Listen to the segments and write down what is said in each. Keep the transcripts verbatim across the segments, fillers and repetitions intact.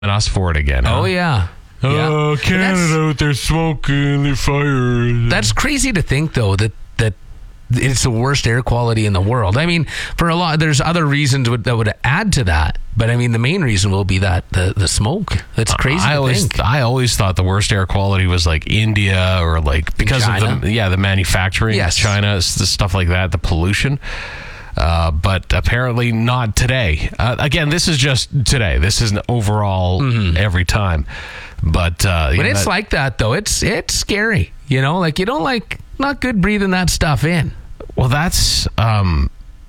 us for it again. Huh? Oh, yeah. Oh, yeah. Canada, they're smoking, they're fired. That's crazy to think, though, that, that it's the worst air quality in the world. I mean, for a lot, there's other reasons would, that would add to that. But I mean, the main reason will be that the, the smoke. That's crazy. I to always, think. I always thought the worst air quality was like India or like because China. of the yeah the manufacturing, Yes. China, the stuff like that, the pollution. Uh, but apparently not today. Uh, again, this is just today. This isn't overall mm-hmm. every time. But uh, when yeah, it's that, like that, though, it's it's scary. You know, like you don't like not good breathing that stuff in. Well, that's um,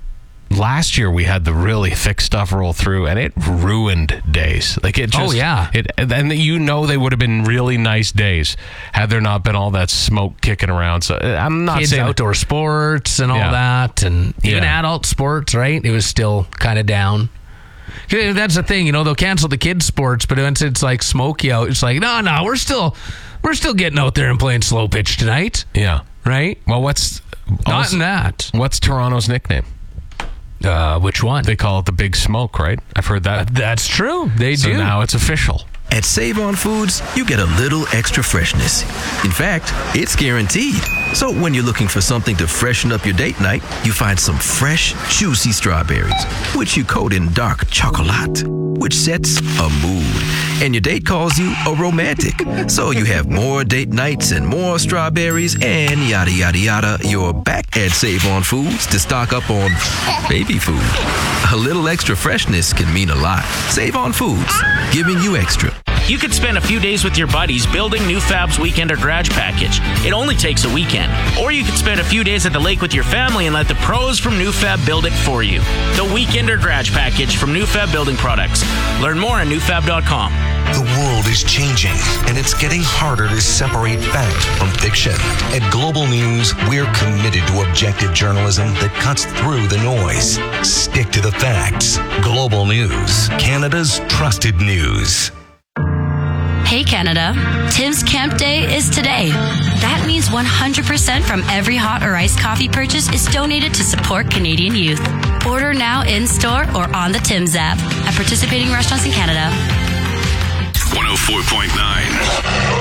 last year we had the really thick stuff roll through, and it ruined days. Like it just, oh yeah, it and you know they would have been really nice days had there not been all that smoke kicking around. So I'm not kids saying outdoor sports and all Yeah. that, and even Yeah. adult sports, right? It was still kind of down. That's the thing, you know. They'll cancel the kids' sports, but once it's like smoky out, it's like no, no, we're still we're still getting out there and playing slow pitch tonight, yeah. right? Well, what's Not also, in that. What's Toronto's nickname? Uh, which one? They call it the Big Smoke, right? I've heard that. That's true. They so do. now it's official. At Save On Foods, you get a little extra freshness. In fact, it's guaranteed. So when you're looking for something to freshen up your date night, you find some fresh, juicy strawberries, which you coat in dark chocolate, which sets a mood. And your date calls you a romantic. So you have more date nights and more strawberries and yada, yada, yada. You're back at Save On Foods to stock up on baby food. A little extra freshness can mean a lot. Save On Foods, giving you extra. You could spend a few days with your buddies building New Fab's Weekender Garage Package. It only takes a weekend. Or you could spend a few days at the lake with your family and let the pros from New Fab build it for you. The Weekender Garage Package from New Fab Building Products. Learn more at new fab dot com. The world is changing, and it's getting harder to separate fact from fiction. At Global News, we're committed to objective journalism that cuts through the noise. Stick to the facts. Global News, Canada's trusted news. Hey Canada, Tim's Camp Day is today. That means one hundred percent from every hot or iced coffee purchase is donated to support Canadian youth. Order now in-store or on the Tim's app at participating restaurants in Canada. one oh four point nine